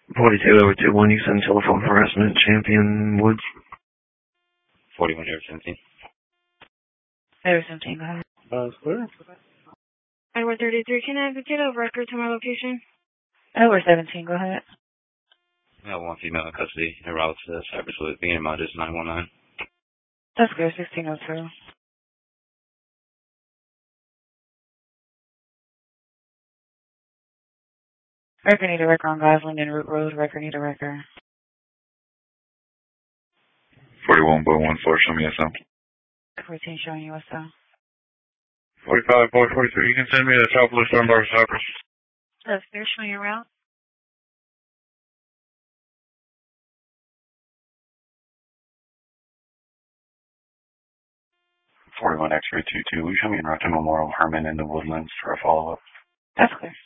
Boy Taylor with 2-1, you send telephone harassment, Champion Woods. 41 Air 17. Air 17, go ahead. It's clear. Edward 33, can I get a record to my location? Edward 17, go ahead. Yeah, one female in custody, en route to Cypress with being modest 919. That's good, 1602. Record need a record on Gosling and Root Road. Record need a record. 41.14, show me SM. 14 showing you what's up. 45.43, you can send me the top list number, Cypress. That's good, showing you around. 41 X-ray 22, will you show me in route to Memorial Herman in the Woodlands for a follow-up? That's clear.